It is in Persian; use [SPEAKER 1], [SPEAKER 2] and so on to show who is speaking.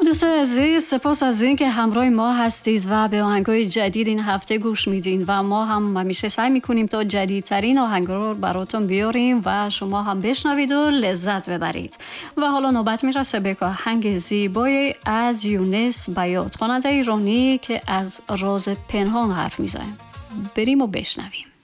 [SPEAKER 1] دوستان عزیز، سپاس از این که همراه ما هستید و به آهنگای جدید این هفته گوش میدین و ما هم همیشه سعی میکنیم تا جدیدترین آهنگ رو براتون بیاریم و شما هم بشنوید و لذت ببرید. و حالا نوبت میرسه به آهنگ زیبای از یونس بیات، خواننده ایرانی که از راز پنهان حرف میزنه. بریم و بشنویم.